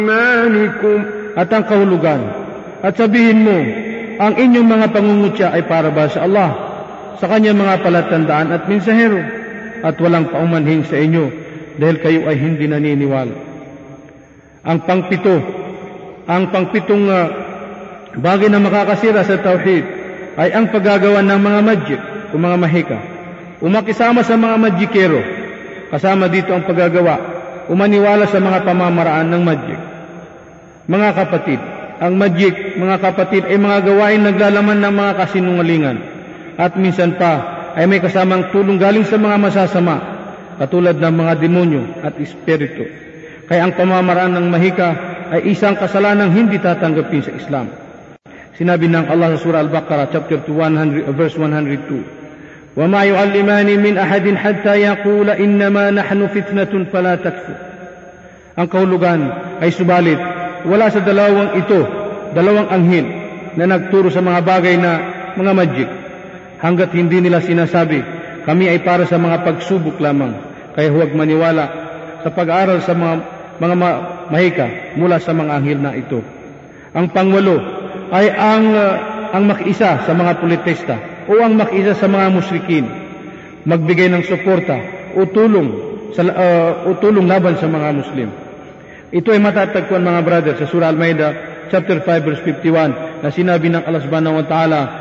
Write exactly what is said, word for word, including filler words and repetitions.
إيمانكم at ang kahulugan. At sabihin mo, ang inyong mga pangungutya ay para ba sa Allah, sa kanyang mga palatandaan at mensahero, at walang paumanhin sa inyo dahil kayo ay hindi naniniwala. Ang pangpito, ang pangpitong uh, bagay na makakasira sa tauhid ay ang paggagawa ng mga magic o mga mahika. Umakisama sa mga magikero, kasama dito ang paggagawa, umaniwala sa mga pamamaraan ng magic. Mga kapatid, ang magic, mga kapatid, ay mga gawain naglalaman ng mga kasinungalingan at minsan pa ay may kasamang tulong galing sa mga masasama katulad ng mga demonyo at espiritu. Kaya ang pamamaraan ng mahika ay isang kasalanang hindi tatanggapin sa Islam. Sinabi ng Allah sa surah Al-Baqarah chapter one hundred verse one hundred two, وَمَا يُعَلِّمَانِ مِنْ أَحَدٍ حَتَّى يَقُولَ إِنَّمَا نَحْنُ فِتْنَةٌ فَلَا تَكْفُرْ. Ang kahulugan ay subalit wala sa dalawang ito, dalawang anghel na nagturo sa mga bagay na mga magic, hanggat hindi nila sinasabi, kami ay para sa mga pagsubok lamang, kaya huwag maniwala sa pag-aaral sa mga, mga ma- mahika mula sa mga anghel na ito. Ang pangwalo ay ang, uh, ang makiisa sa mga politista o ang makiisa sa mga musyrikin, magbigay ng suporta o tulong, sa, uh, o tulong laban sa mga Muslim. Ito ay matatagpuan mga brother sa surah Al-Maidah chapter five verse fifty-one na sinabi ng Allah subhanahu wa ta'ala,